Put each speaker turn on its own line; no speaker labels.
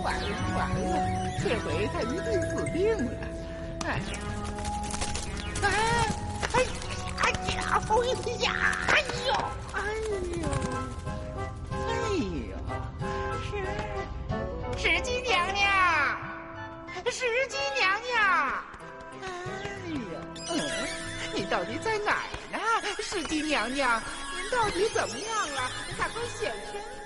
完了，这回他一定死定了。哎呀，哎呀，石矶娘娘，石矶娘娘，你到底在哪儿呢？石矶娘娘，您到底怎么样了？赶快显身！